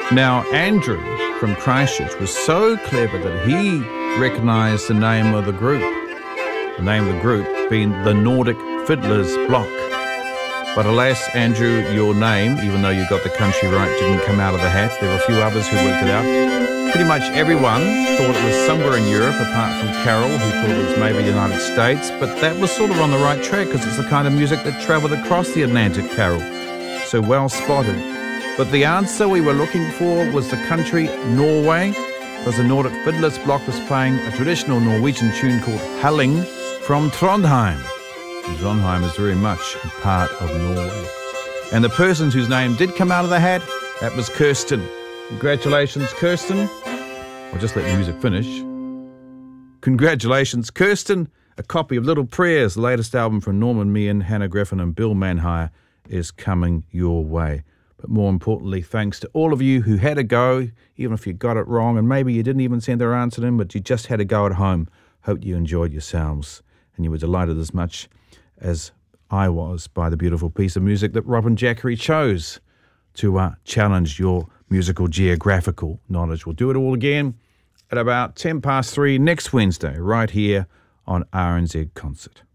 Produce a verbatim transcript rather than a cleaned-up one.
Now, Andrew from Christchurch was so clever that he recognised the name of the group, the name of the group being the Nordic Fiddlers Block. But alas, Andrew, your name, even though you got the country right, didn't come out of the hat. There were a few others who worked it out. Pretty much everyone thought it was somewhere in Europe, apart from Carol, who thought it was maybe the United States. But that was sort of on the right track, because it's the kind of music that travelled across the Atlantic, Carol. So well spotted. But the answer we were looking for was the country Norway, because the Nordic Fiddlers Block was playing a traditional Norwegian tune called Helling from Trondheim. And Trondheim is very much a part of Norway. And the person whose name did come out of the hat, that was Kirsten. Congratulations, Kirsten. I'll just let the music finish. Congratulations, Kirsten. A copy of Little Prayers, the latest album from Norman Meehan, Hannah Griffin and Bill Manhire, is coming your way. But more importantly, thanks to all of you who had a go, even if you got it wrong, and maybe you didn't even send their answer in, but you just had a go at home. Hope you enjoyed yourselves and you were delighted as much as I was by the beautiful piece of music that Robin Jackery chose to uh, challenge your musical geographical knowledge. We'll do it all again at about ten past three next Wednesday, right here on R N Z Concert.